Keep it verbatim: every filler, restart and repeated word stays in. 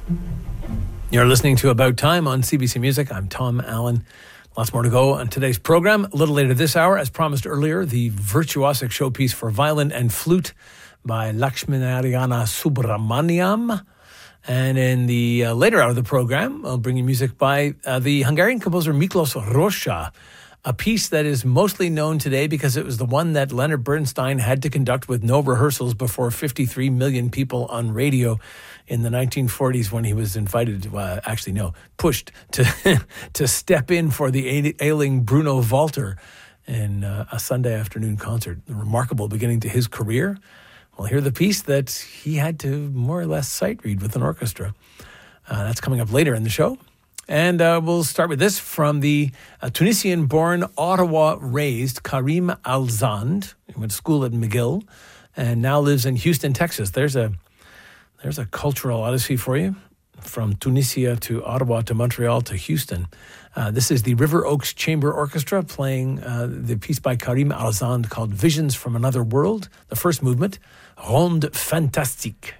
You're listening to About Time on C B C Music. I'm Tom Allen. Lots more to go on today's program. A little later this hour, as promised earlier, the virtuosic showpiece for violin and flute by Lakshminarayana Subramaniam. And in the uh, later hour of the program, I'll bring you music by uh, the Hungarian composer Miklos Rozsa, a piece that is mostly known today because it was the one that Leonard Bernstein had to conduct with no rehearsals before fifty-three million people on radio in the nineteen forties when he was invited, to, uh, actually no, pushed to to step in for the ailing Bruno Walter in uh, a Sunday afternoon concert. A remarkable beginning to his career. We'll hear the piece that he had to more or less sight read with an orchestra. Uh, that's coming up later in the show. And uh, we'll start with this from the uh, Tunisian-born, Ottawa-raised Karim Alzand. He went to school at McGill and now lives in Houston, Texas. There's a there's a cultural odyssey for you, from Tunisia to Ottawa to Montreal to Houston. Uh, this is the River Oaks Chamber Orchestra playing uh, the piece by Karim Alzand called Visions from Another World, the first movement, Ronde Fantastique.